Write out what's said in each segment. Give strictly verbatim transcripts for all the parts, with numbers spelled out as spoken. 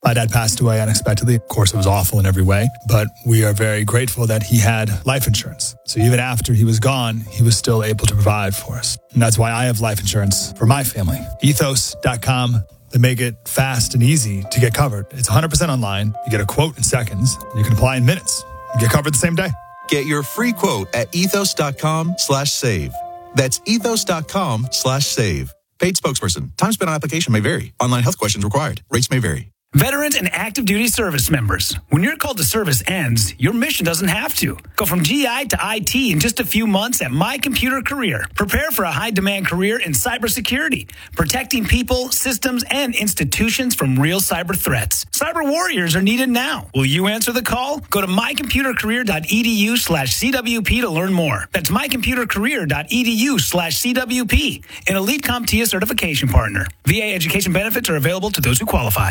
My dad passed away unexpectedly. Of course, it was awful in every way, but we are very grateful that he had life insurance. So even after he was gone, he was still able to provide for us. And that's why I have life insurance for my family. ethos dot com. They make it fast and easy to get covered. It's one hundred percent online. You get a quote in seconds. You can apply in minutes. You get covered the same day. Get your free quote at ethos dot com slash save. That's ethos dot com slash save. Paid spokesperson. Time spent on application may vary. Online health questions required. Rates may vary. Veterans and active duty service members. When your call to service ends, your mission doesn't have to. Go from G I to I T in just a few months at My Computer Career. Prepare for a high-demand career in cybersecurity, protecting people, systems, and institutions from real cyber threats. Cyber warriors are needed now. Will you answer the call? Go to my computer career dot e d u slash c w p to learn more. That's my computer career dot e d u slash c w p, an Elite CompTIA certification partner. V A education benefits are available to those who qualify.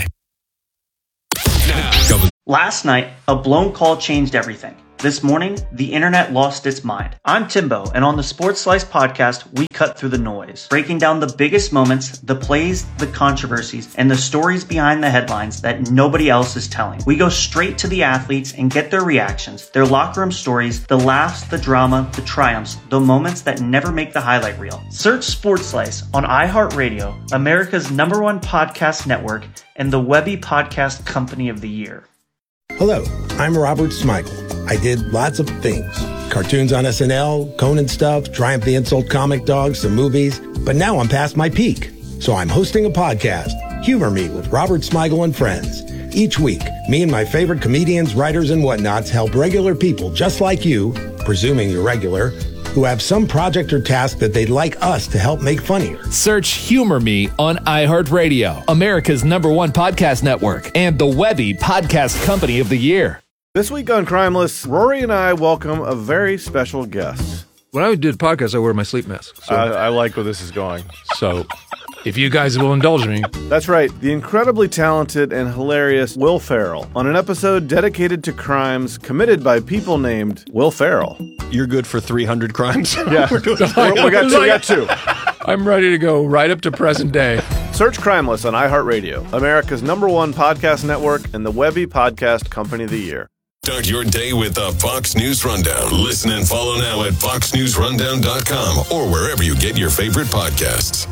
Last night, a blown call changed everything. This morning, the internet lost its mind. I'm Timbo, and on the Sports Slice podcast, we cut through the noise, breaking down the biggest moments, the plays, the controversies, and the stories behind the headlines that nobody else is telling. We go straight to the athletes and get their reactions, their locker room stories, the laughs, the drama, the triumphs, the moments that never make the highlight reel. Search Sports Slice on iHeartRadio, America's number one podcast network, and the Webby Podcast Company of the Year. Hello, I'm Robert Smigel. I did lots of things. Cartoons on S N L, Conan stuff, Triumph the Insult comic dogs, some movies. But now I'm past my peak. So I'm hosting a podcast, Humor Me with Robert Smigel and Friends. Each week, me and my favorite comedians, writers, and whatnots help regular people just like you, presuming you're regular, who have some project or task that they'd like us to help make funnier. Search Humor Me on iHeartRadio, America's number one podcast network, and the Webby Podcast Company of the Year. This week on Crimeless, Rory and I welcome a very special guest. When I do the podcast, I wear my sleep mask. So. I, I like where this is going. So, if you guys will indulge me. That's right, the incredibly talented and hilarious Will Ferrell on an episode dedicated to crimes committed by people named Will Ferrell. You're good for three hundred crimes? Yeah, we got two, we got two. I'm ready to go right up to present day. Search Crimeless on iHeartRadio, America's number one podcast network, and the Webby Podcast Company of the Year. Start your day with the Fox News Rundown. Listen and follow now at fox news rundown dot com or wherever you get your favorite podcasts.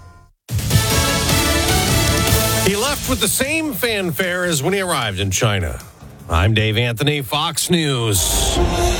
He left with the same fanfare as when he arrived in China. I'm Dave Anthony, Fox News.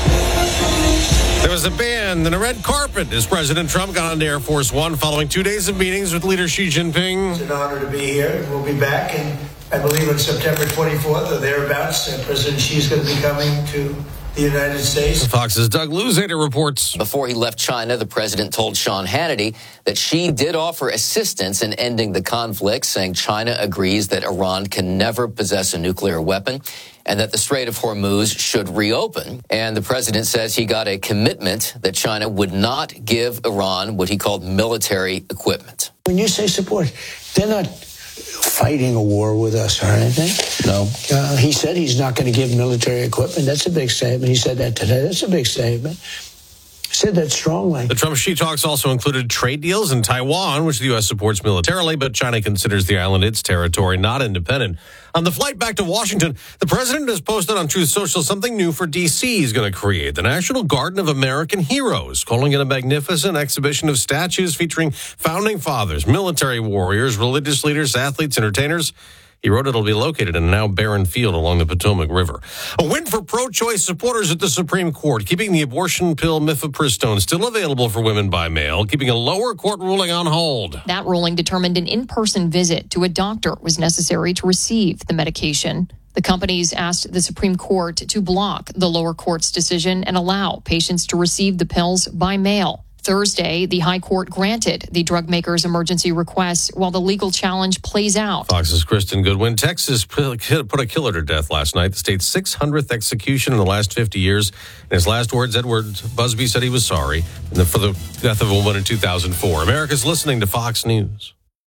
There was a band and a red carpet as President Trump got on Air Force One following two days of meetings with leader Xi Jinping. It's an honor to be here. We'll be back, and I believe on September twenty-fourth or thereabouts, uh, President Xi's going to be coming to the United States. Fox's Doug Luzader reports. Before he left China, the president told Sean Hannity that Xi did offer assistance in ending the conflict, saying China agrees that Iran can never possess a nuclear weapon and that the Strait of Hormuz should reopen. And the president says he got a commitment that China would not give Iran what he called military equipment. When you say support, they're not fighting a war with us or anything. No. Uh, he said he's not going to give military equipment. That's a big statement. He said that today. That's a big statement. Said that strongly. The Trump-Xi talks also included trade deals in Taiwan, which the U S supports militarily, but China considers the island its territory, not independent. On the flight back to Washington, the president has posted on Truth Social something new for D C he's going to create, the National Garden of American Heroes, calling it a magnificent exhibition of statues featuring founding fathers, military warriors, religious leaders, athletes, entertainers. He wrote it'll be located in a now barren field along the Potomac River. A win for pro-choice supporters at the Supreme Court, keeping the abortion pill mifepristone still available for women by mail, keeping a lower court ruling on hold. That ruling determined an in-person visit to a doctor was necessary to receive the medication. The companies asked the Supreme Court to block the lower court's decision and allow patients to receive the pills by mail. Thursday, the High Court granted the drug maker's emergency request while the legal challenge plays out. Fox's Kristen Goodwin. Texas put a killer to death last night, the state's six hundredth execution in the last fifty years. In his last words, Edward Busby said he was sorry for the death of a woman in two thousand four. America's listening to Fox News.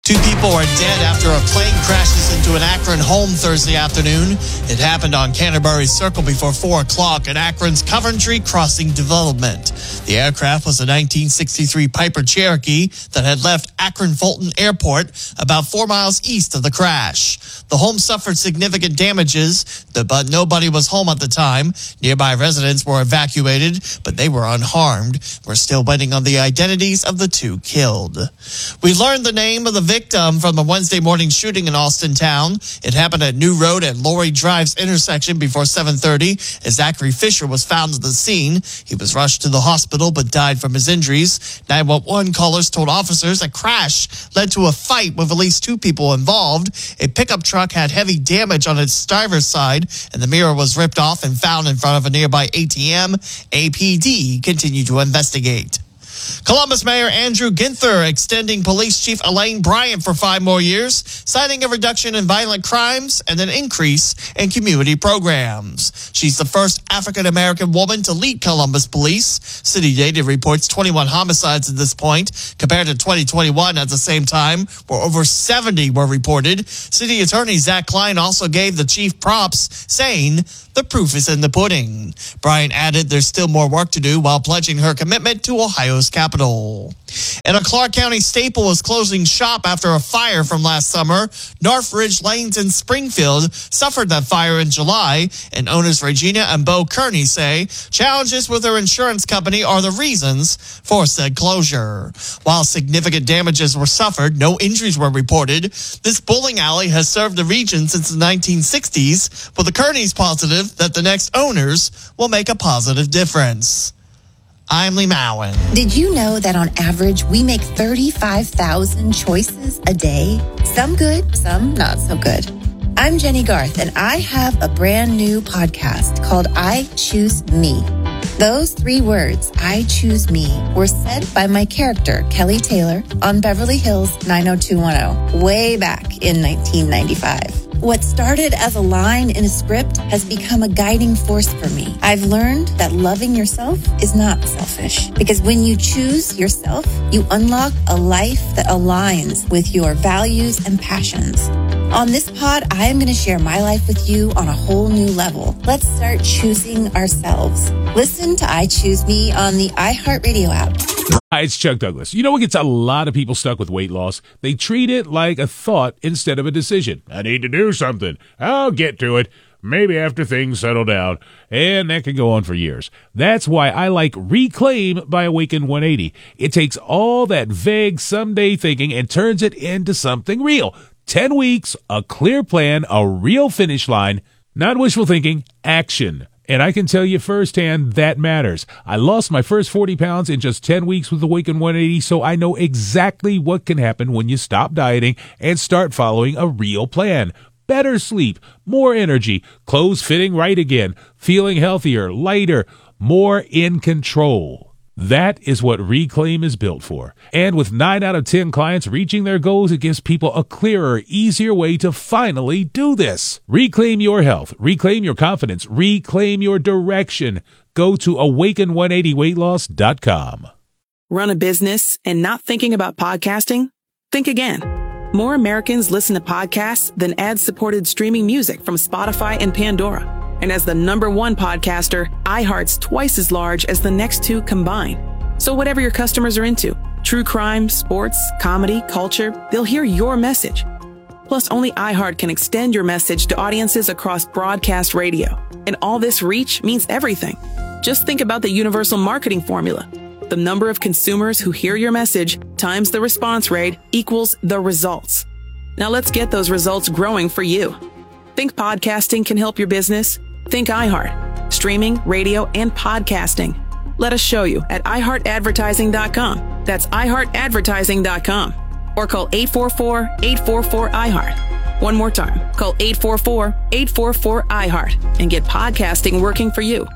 Two people are dead after a plane crashes into an Akron home Thursday afternoon. It happened on Canterbury Circle before four o'clock at Akron's Coventry Crossing development. The aircraft was a nineteen sixty-three Piper Cherokee that had left Akron Fulton Airport about four miles east of the crash. The home suffered significant damages, but nobody was home at the time. Nearby residents were evacuated, but they were unharmed. We're still waiting on the identities of the two killed. We learned the name of the victim from the Wednesday morning shooting in Austin Town. It happened at New Road at Laurie Drive's intersection before seven thirty. As Zachary Fisher was found at the scene, he was rushed to the hospital but died from his injuries. nine one one callers told officers a crash led to a fight with at least two people involved. A pickup truck had heavy damage on its driver's side, and the mirror was ripped off and found in front of a nearby A T M. A P D continued to investigate. Columbus Mayor Andrew Ginther extending Police Chief Elaine Bryant for five more years, citing a reduction in violent crimes and an increase in community programs. She's the first African-American woman to lead Columbus Police. City data reports twenty-one homicides at this point, compared to twenty twenty-one at the same time, where over seventy were reported. City Attorney Zach Klein also gave the chief props, saying the proof is in the pudding. Bryant added there's still more work to do while pledging her commitment to Ohio's capital. And a Clark County staple is closing shop after a fire from last summer. Northridge Lanes in Springfield suffered that fire in July, and owners Regina and Bo Kearney say challenges with their insurance company are the reasons for said closure. While significant damages were suffered, no injuries were reported. This bowling alley has served the region since the nineteen sixties, with the Kearneys positive that the next owners will make a positive difference. I'm Lee Mowen. Did you know that on average, we make thirty-five thousand choices a day? Some good, some not so good. I'm Jenny Garth, and I have a brand new podcast called I Choose Me. Those three words, I choose me, were said by my character, Kelly Taylor, on Beverly Hills nine oh two one oh, way back in nineteen ninety-five. What started as a line in a script has become a guiding force for me. I've learned that loving yourself is not selfish, because when you choose yourself, you unlock a life that aligns with your values and passions. On this pod, I am going to share my life with you on a whole new level. Let's start choosing ourselves. Listen to I Choose Me on the iHeartRadio app. Hi, it's Chuck Douglas. You know what gets a lot of people stuck with weight loss? They treat it like a thought instead of a decision. I need to do something. I'll get to it. Maybe after things settle down. And that can go on for years. That's why I like Reclaim by Awaken one eighty. It takes all that vague someday thinking and turns it into something real. Ten weeks, a clear plan, a real finish line, not wishful thinking, action. And I can tell you firsthand that matters. I lost my first forty pounds in just ten weeks with Awaken one eighty, so I know exactly what can happen when you stop dieting and start following a real plan. Better sleep, more energy, clothes fitting right again, feeling healthier, lighter, more in control. That is what Reclaim is built for. And with nine out of ten clients reaching their goals, it gives people a clearer, easier way to finally do this. Reclaim your health. Reclaim your confidence. Reclaim your direction. Go to awaken one eighty weight loss dot com. Run a business and not thinking about podcasting? Think again. More Americans listen to podcasts than ad-supported streaming music from Spotify and Pandora. And as the number one podcaster, iHeart's twice as large as the next two combined. So whatever your customers are into, true crime, sports, comedy, culture, they'll hear your message. Plus, only iHeart can extend your message to audiences across broadcast radio. And all this reach means everything. Just think about the universal marketing formula. The number of consumers who hear your message times the response rate equals the results. Now let's get those results growing for you. Think podcasting can help your business? Think iHeart. Streaming, radio, and podcasting. Let us show you at i heart advertising dot com. That's i heart advertising dot com. Or call eight four four, eight four four, I heart. One more time. Call eight four four, eight four four, I heart and get podcasting working for you.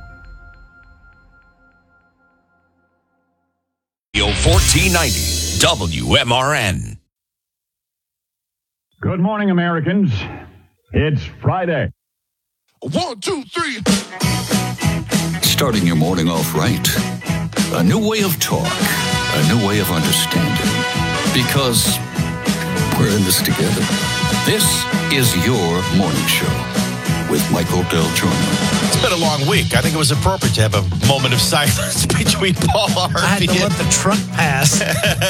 fourteen ninety W M R N. Good morning, Americans. It's Friday. One, two, three. Starting your morning off right. A new way of talk. A new way of understanding. Because We're in this together. This is your morning show with Michael Del Giorno. It's been a long week. I think it was appropriate to have a moment of silence between Paul Harvey I had to let the truck pass.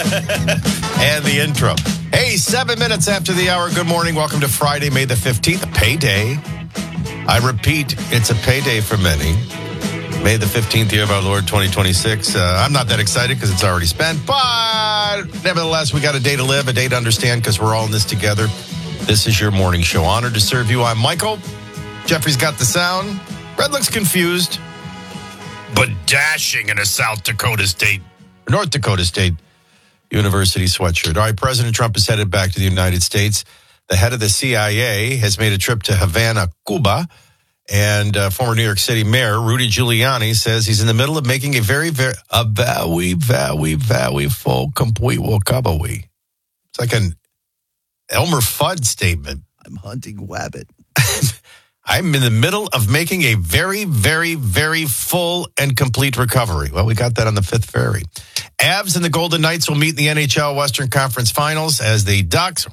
and the intro. Hey, seven minutes after the hour. Good morning. Welcome to Friday, May the fifteenth, a payday. I repeat, it's a payday for many. May the fifteenth, year of our Lord, twenty twenty-six. Uh, I'm not that excited because it's already spent, but nevertheless, we got a day to live, a day to understand because we're all in this together. This is your morning show. Honored to serve you. I'm Michael. Jeffrey's got the sound. Red looks confused, but dashing in a South Dakota State, North Dakota State University sweatshirt. All right, President Trump is headed back to the United States. The head of the C I A has made a trip to Havana, Cuba. And uh, former New York City Mayor Rudy Giuliani says he's in the middle of making a very, very, a very, very, very full, complete recovery. It's like an Elmer Fudd statement. I'm hunting wabbit. I'm in the middle of making a very, very, very full and complete recovery. Well, we got that on the Fifth Ferry. Avs and the Golden Knights will meet in the N H L Western Conference Finals as the Ducks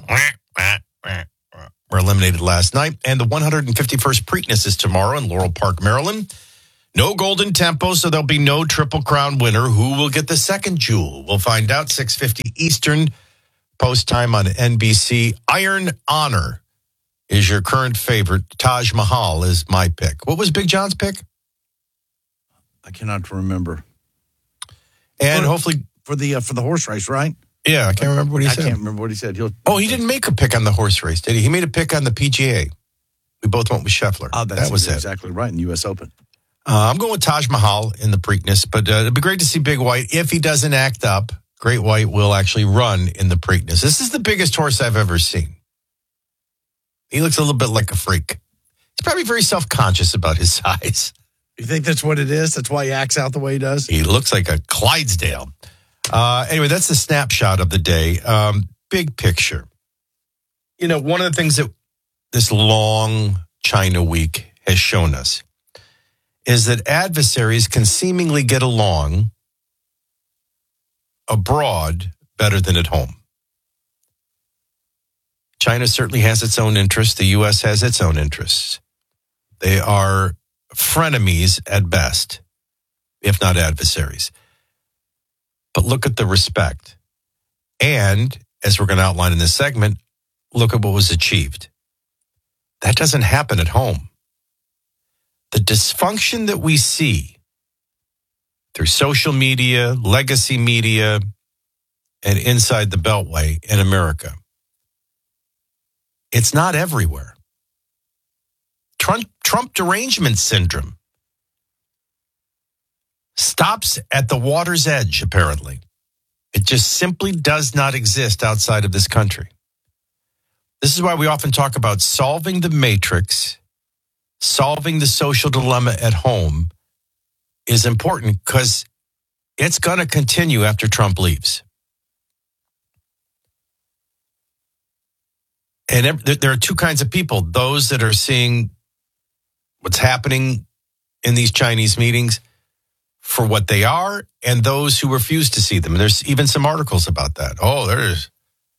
were eliminated last night. And the one hundred fifty-first Preakness is tomorrow in Laurel Park, Maryland. No Golden Tempo, so there'll be no Triple Crown winner. Who will get the second jewel? We'll find out. six fifty Eastern, post time on N B C. Iron Honor is your current favorite. Taj Mahal is my pick. What was Big John's pick? I cannot remember. And for, hopefully for the uh, for the horse race, right? Yeah, I can't remember what he I said. I can't remember what he said. He'll, oh, he didn't make a pick on the horse race, did he? He made a pick on the P G A. We both went with Scheffler. Oh, that's that was exactly it. right in the U S Open. Uh, I'm going with Taj Mahal in the Preakness, but uh, it'd be great to see Big White. If he doesn't act up, Great White will actually run in the Preakness. This is the biggest horse I've ever seen. He looks a little bit like a freak. He's probably very self-conscious about his size. You think that's what it is? That's why he acts out the way he does? He looks like a Clydesdale. Uh, anyway, that's the snapshot of the day. Um, big picture. You know, one of the things that this long China week has shown us is that adversaries can seemingly get along abroad better than at home. China certainly has its own interests. The U S has its own interests. They are frenemies at best, if not adversaries. But look at the respect. And, as we're going to outline in this segment, look at what was achieved. That doesn't happen at home. The dysfunction that we see through social media, legacy media, and inside the Beltway in America, it's not everywhere. Trump, Trump derangement syndrome stops at the water's edge, apparently. It just simply does not exist outside of this country. This is why we often talk about solving the matrix, solving the social dilemma at home is important because it's going to continue after Trump leaves. And there are two kinds of people, those that are seeing what's happening in these Chinese meetings for what they are, and those who refuse to see them. And there's even some articles about that. Oh, there's,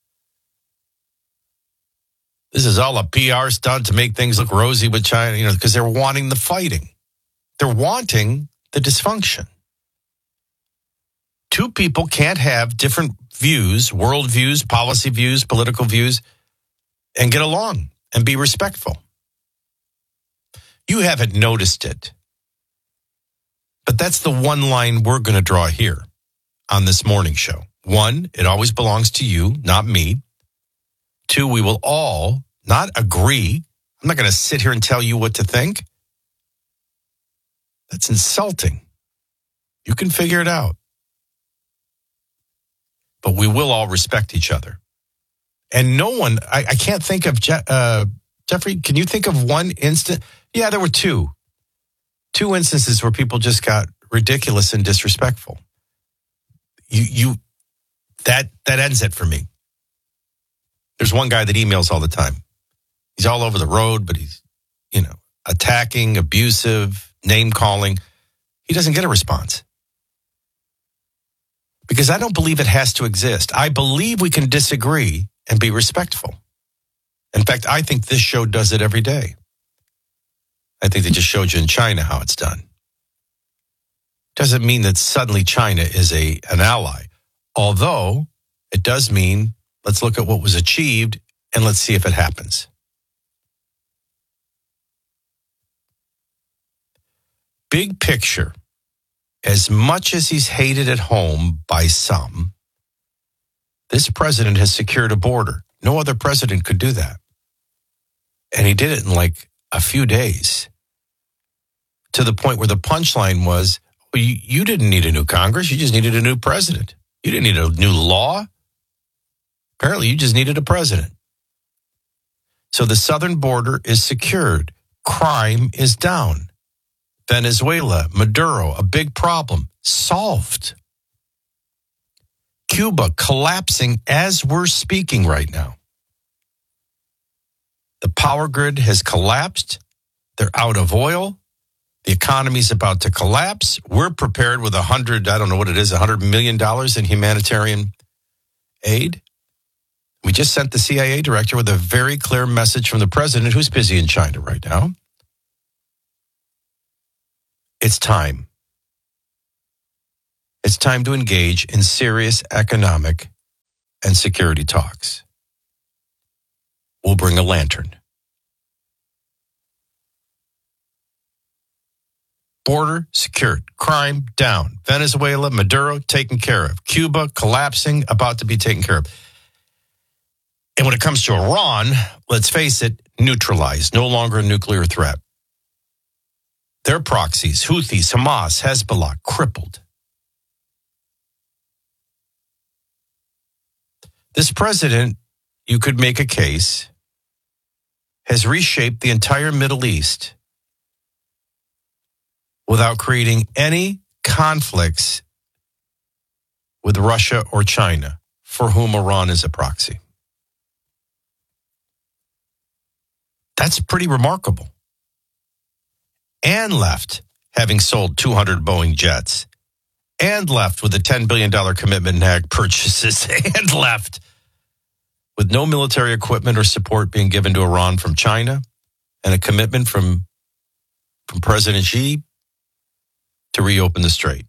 this is all a P R stunt to make things look rosy with China, you know, because they're wanting the fighting. They're wanting the dysfunction. Two people can't have different views, world views, policy views, political views, and get along and be respectful. You haven't noticed it. But that's the one line we're going to draw here on this morning show. One, it always belongs to you, not me. Two, we will all not agree. I'm not going to sit here and tell you what to think. That's insulting. You can figure it out. But we will all respect each other. And no one, I, I can't think of, Je- uh, Jeffrey, can you think of one instant? Yeah, there were two. Two instances where people just got ridiculous and disrespectful. You, you, that, that ends it for me. There's one guy that emails all the time. He's all over the road, but he's, you know, attacking, abusive, name calling. He doesn't get a response. Because I don't believe it has to exist. I believe we can disagree and be respectful. In fact, I think this show does it every day. I think they just showed you in China how it's done. Doesn't mean that suddenly China is a an ally. Although it does mean let's look at what was achieved and let's see if it happens. Big picture, as much as he's hated at home by some, this president has secured a border. No other president could do that. And he did it in like a few days, to the point where the punchline was, well, you, you didn't need a new Congress. You just needed a new president. You didn't need a new law. Apparently, you just needed a president. So the southern border is secured. Crime is down. Venezuela, Maduro, a big problem, solved. Cuba collapsing as we're speaking right now. The power grid has collapsed. They're out of oil. The economy's about to collapse. We're prepared with a hundred, I don't know what it is, a hundred million dollars in humanitarian aid. We just sent the C I A director with a very clear message from the president, who's busy in China right now. It's time. It's time to engage in serious economic and security talks. We'll bring a lantern. Border secured. Crime down. Venezuela, Maduro taken care of. Cuba collapsing, about to be taken care of. And when it comes to Iran, let's face it, neutralized. No longer a nuclear threat. Their proxies, Houthis, Hamas, Hezbollah, crippled. This president, you could make a case, has reshaped the entire Middle East without creating any conflicts with Russia or China, for whom Iran is a proxy. That's pretty remarkable. And left, having sold two hundred Boeing jets, and left with a ten billion dollars commitment in ag purchases, and left with no military equipment or support being given to Iran from China, and a commitment from, from President Xi to reopen the strait.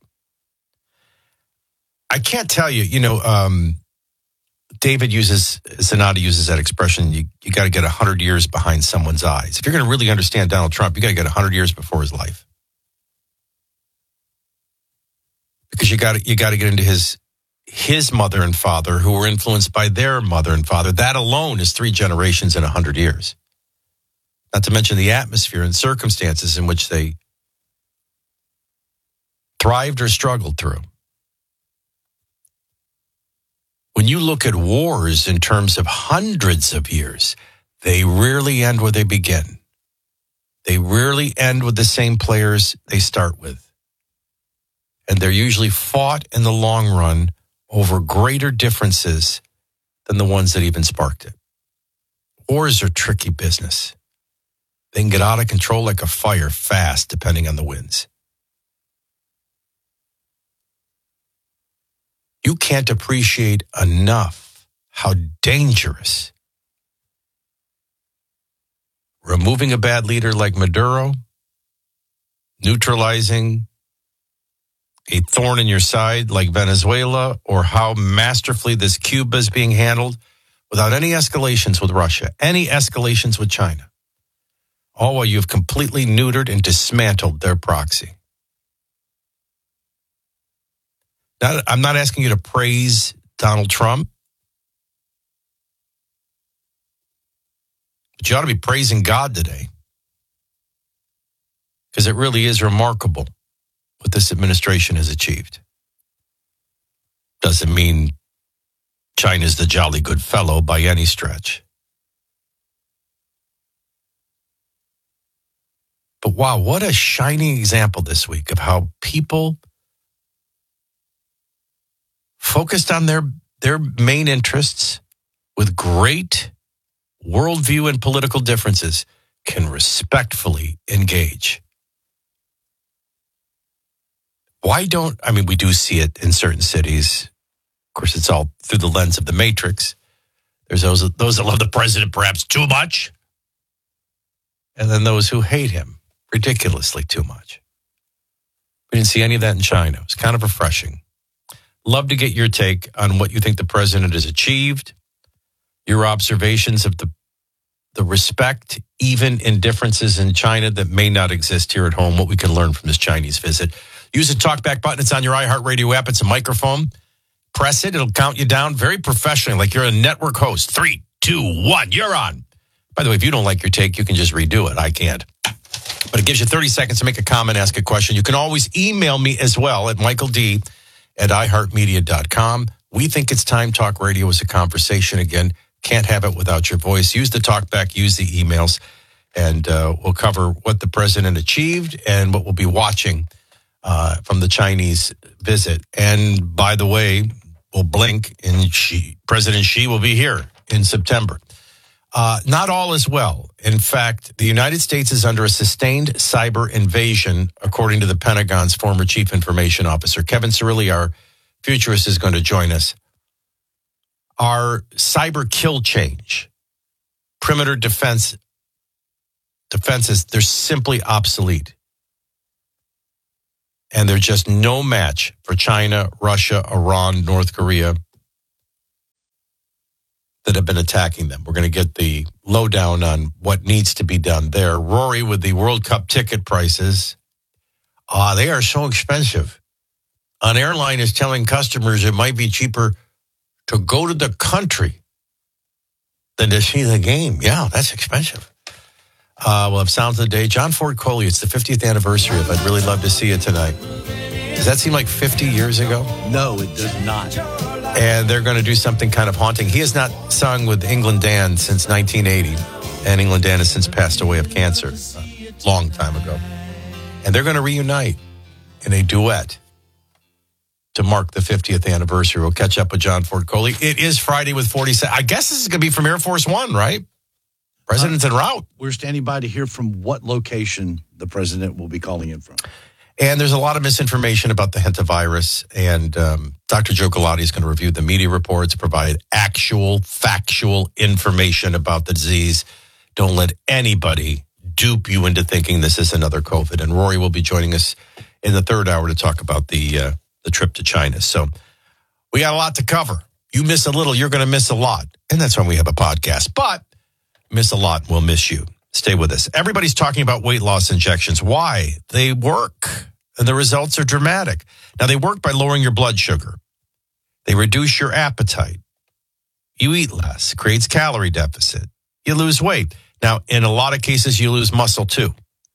I can't tell you, you know, um, David uses, Zanata uses that expression, you, you got to get one hundred years behind someone's eyes. If you're going to really understand Donald Trump, you got to get one hundred years before his life. Because you got to, you got to get into his, his mother and father, who were influenced by their mother and father. That alone is three generations in one hundred years. Not to mention the atmosphere and circumstances in which they thrived or struggled through. When you look at wars in terms of hundreds of years, they rarely end where they begin. They rarely end with the same players they start with. And they're usually fought in the long run over greater differences than the ones that even sparked it. Wars are tricky business. They can get out of control like a fire fast, depending on the winds. You can't appreciate enough how dangerous removing a bad leader like Maduro, neutralizing a thorn in your side like Venezuela, or how masterfully this Cuba is being handled without any escalations with Russia, any escalations with China. All while you've completely neutered and dismantled their proxy. Now, I'm not asking you to praise Donald Trump, but you ought to be praising God today, because it really is remarkable what this administration has achieved. Doesn't mean China's the jolly good fellow by any stretch. But wow, what a shining example this week of how people focused on their, their main interests with great worldview and political differences can respectfully engage. Why don't, I mean, we do see it in certain cities. Of course, it's all through the lens of the Matrix. There's those, those that love the president perhaps too much. And then those who hate him ridiculously too much. We didn't see any of that in China. It was kind of refreshing. Love to get your take on what you think the president has achieved, your observations of the the respect, even in differences in China that may not exist here at home, what we can learn from this Chinese visit. Use the talkback button. It's on your iHeartRadio app. It's a microphone. Press it. It'll count you down very professionally, like you're a network host. Three, two, one, you're on. By the way, if you don't like your take, you can just redo it. I can't. But it gives you thirty seconds to make a comment, ask a question. You can always email me as well at Michael D at i heart media dot com. We think it's time talk radio is a conversation again. Can't have it without your voice. Use the talkback, use the emails, and uh, we'll cover what the president achieved and what we'll be watching uh, from the Chinese visit. And by the way, we'll blink, and Xi, President Xi will be here in September. Uh, not all is well. In fact, the United States is under a sustained cyber invasion, according to the Pentagon's former chief information officer. Kevin Cirilli, our futurist, is going to join us. Our cyber kill change, perimeter defense, defenses, they're simply obsolete. And they're just no match for China, Russia, Iran, North Korea that have been attacking them. We're going to get the lowdown on what needs to be done there. Rory, with the World Cup ticket prices, uh, they are so expensive. An airline is telling customers it might be cheaper to go to the country than to see the game. Yeah, that's expensive. Uh, we'll have Sounds of the Day. John Ford Coley, it's the fiftieth anniversary of I'd Really Love to See You Tonight. Does that seem like fifty years ago? No, it does not. And they're going to do something kind of haunting. He has not sung with England Dan since nineteen eighty, and England Dan has since passed away of cancer a long time ago. And they're going to reunite in a duet to mark the fiftieth anniversary. We'll catch up with John Ford Coley. It is Friday with forty-seven. I guess this is going to be from Air Force One, right? President's en route. We're standing by to hear from what location the president will be calling in from. And there's a lot of misinformation about the hantavirus, and um, Doctor Joe Galati is going to review the media reports, provide actual, factual information about the disease. Don't let anybody dupe you into thinking this is another COVID. And Rory will be joining us in the third hour to talk about the uh, the trip to China. So we got a lot to cover. You miss a little, you're going to miss a lot. And that's when we have a podcast. But miss a lot, we'll miss you. Stay with us. Everybody's talking about weight loss injections. Why? They work, and the results are dramatic. Now, they work by lowering your blood sugar. They reduce your appetite. You eat less, creates calorie deficit. You lose weight. Now, in a lot of cases, you lose muscle too.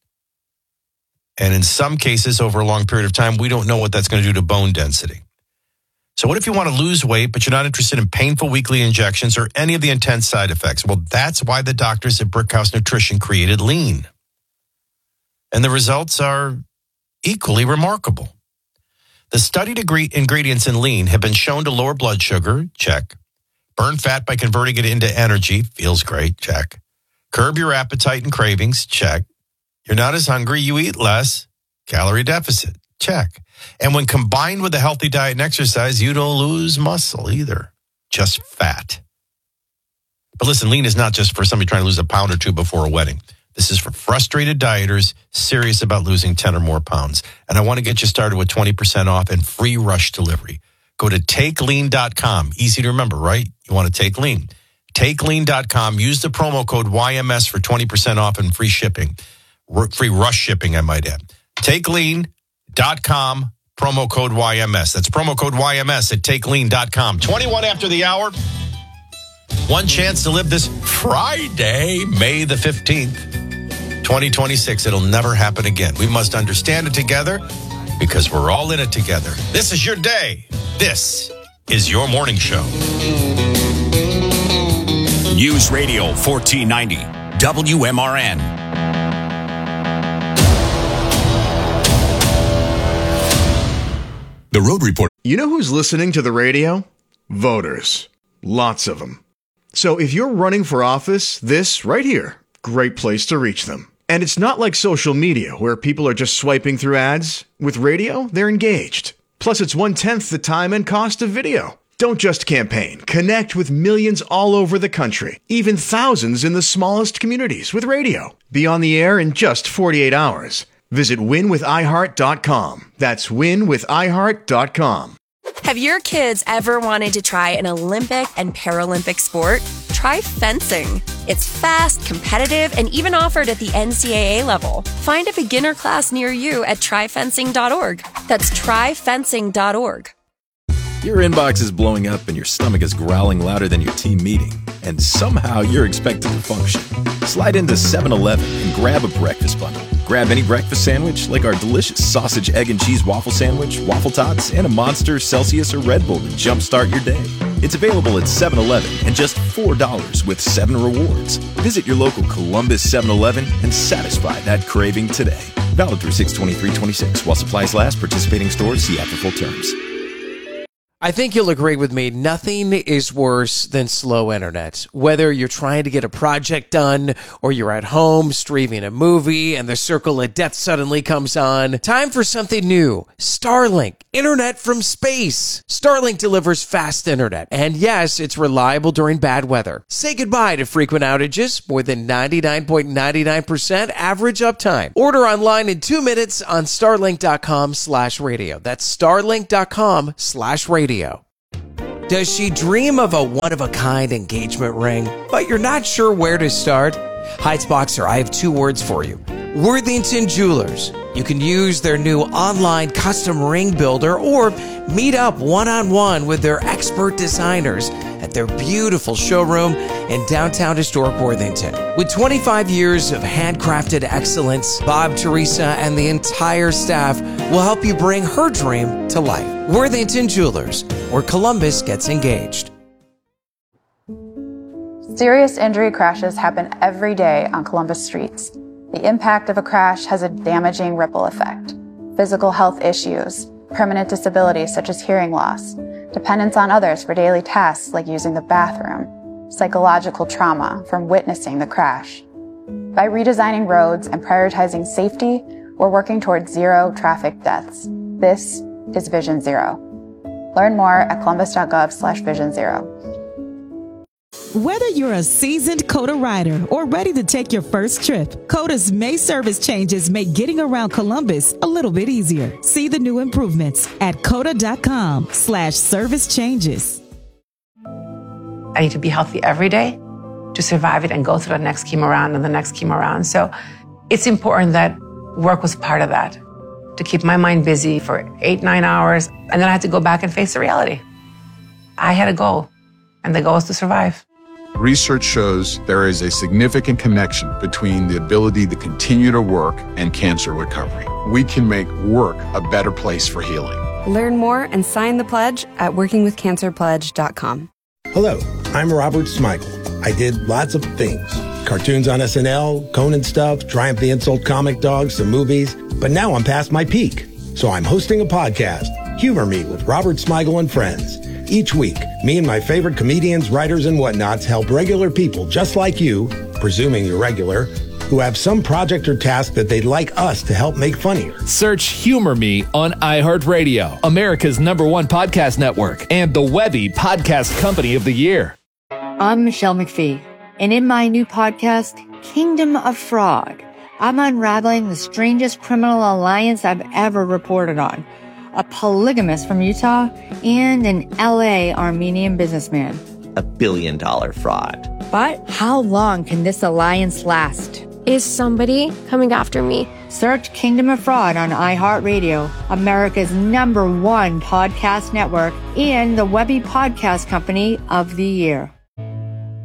And in some cases, over a long period of time, we don't know what that's going to do to bone density. So what if you want to lose weight, but you're not interested in painful weekly injections or any of the intense side effects? Well, that's why the doctors at Brickhouse Nutrition created Lean. And the results are equally remarkable. The studied ingredients in Lean have been shown to lower blood sugar, check. Burn fat by converting it into energy, feels great, check. Curb your appetite and cravings, check. You're not as hungry, you eat less, calorie deficit, check. And when combined with a healthy diet and exercise, you don't lose muscle either, just fat. But listen, Lean is not just for somebody trying to lose a pound or two before a wedding. This is for frustrated dieters serious about losing ten or more pounds. And I want to get you started with twenty percent off and free rush delivery. Go to take lean dot com. Easy to remember, right? You want to take lean. take lean dot com. Use the promo code Y M S for twenty percent off and free shipping. Free rush shipping, I might add. take lean dot com, promo code Y M S. That's promo code Y M S at take lean dot com. twenty-one after the hour. One chance to live this Friday, May the fifteenth, twenty twenty-six. It'll never happen again. We must understand it together because we're all in it together. This is your day. This is your morning show. News Radio fourteen ninety, W M R N. The Road Report. You know who's listening to the radio? Voters. Lots of them. So if you're running for office, this right here, great place to reach them. And it's not like social media where people are just swiping through ads. With radio, they're engaged. Plus, it's one-tenth the time and cost of video. Don't just campaign. Connect with millions all over the country, even thousands in the smallest communities with radio. Be on the air in just forty-eight hours. Visit win with i heart dot com. That's win with i heart dot com. Have your kids ever wanted to try an Olympic and Paralympic sport? Try fencing. It's fast, competitive, and even offered at the N C double A level. Find a beginner class near you at try fencing dot org. That's try fencing dot org. Your inbox is blowing up and your stomach is growling louder than your team meeting, and somehow you're expected to function. Slide into seven eleven and grab a breakfast bundle. Grab any breakfast sandwich like our delicious sausage, egg, and cheese waffle sandwich, waffle tots, and a Monster, Celsius, or Red Bull to jumpstart your day. It's available at seven eleven and just four dollars with seven rewards. Visit your local Columbus seven eleven and satisfy that craving today. Valid through six twenty-three twenty-six. While supplies last, participating stores, see app for full terms. I think you'll agree with me. Nothing is worse than slow internet. Whether you're trying to get a project done or you're at home streaming a movie and the circle of death suddenly comes on. Time for something new. Starlink. Internet from space. Starlink delivers fast internet. And yes, it's reliable during bad weather. Say goodbye to frequent outages. More than ninety-nine point nine nine percent average uptime. Order online in two minutes on starlink dot com slash radio. That's starlink dot com slash radio. Does she dream of a one-of-a-kind engagement ring, but you're not sure where to start? Heights Boxer, I have two words for you. Worthington Jewelers. You can use their new online custom ring builder or meet up one-on-one with their expert designers at their beautiful showroom in downtown historic Worthington. With twenty-five years of handcrafted excellence, Bob, Teresa, and the entire staff will help you bring her dream to life. Worthington Jewelers, where Columbus gets engaged. Serious injury crashes happen every day on Columbus streets. The impact of a crash has a damaging ripple effect. Physical health issues, permanent disabilities such as hearing loss, dependence on others for daily tasks like using the bathroom, psychological trauma from witnessing the crash. By redesigning roads and prioritizing safety, we're working towards zero traffic deaths. This is Vision Zero. Learn more at columbus.gov slash vision zero. Whether you're a seasoned COTA rider or ready to take your first trip, COTA's May service changes make getting around Columbus a little bit easier. See the new improvements at cota.com slash service changes. I need to be healthy every day to survive it and go through the next chemo round and the next chemo round. So it's important that work was part of that, to keep my mind busy for eight, nine hours. And then I had to go back and face the reality. I had a goal, and the goal is to survive. Research shows there is a significant connection between the ability to continue to work and cancer recovery. We can make work a better place for healing. Learn more and sign the pledge at working with cancer pledge dot com. Hello, I'm Robert Smigel. I did lots of things. Cartoons on S N L, Conan stuff, Triumph the Insult comic dogs, some movies. But now I'm past my peak. So I'm hosting a podcast, Humor Me with Robert Smigel and Friends. Each week, me and my favorite comedians, writers, and whatnots help regular people just like you, presuming you're regular, who have some project or task that they'd like us to help make funnier. Search Humor Me on iHeartRadio, America's number one podcast network, and the Webby Podcast Company of the Year. I'm Michelle McPhee, and in my new podcast, Kingdom of Fraud, I'm unraveling the strangest criminal alliance I've ever reported on. A polygamist from Utah, and an L A Armenian businessman. A billion dollar fraud. But how long can this alliance last? Is somebody coming after me? Search Kingdom of Fraud on iHeartRadio, America's number one podcast network, and the Webby Podcast Company of the Year.